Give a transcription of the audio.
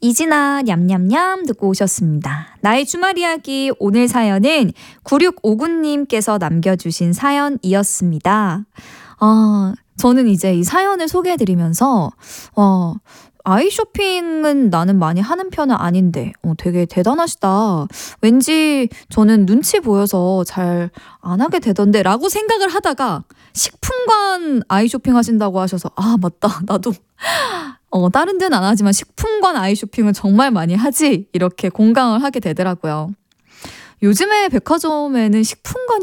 이진아 냠냠냠 듣고 오셨습니다. 나의 주말 이야기 오늘 사연은 9659님께서 남겨주신 사연이었습니다. 저는 이제 이 사연을 소개해드리면서 아이 쇼핑은 나는 많이 하는 편은 아닌데 되게 대단하시다. 왠지 저는 눈치 보여서 잘 안 하게 되던데 라고 생각을 하다가 식품관 아이 쇼핑 하신다고 하셔서 맞다. 나도 다른 데는 안 하지만 식품관 아이 쇼핑은 정말 많이 하지 이렇게 공감을 하게 되더라고요. 요즘에 백화점에는 식품관이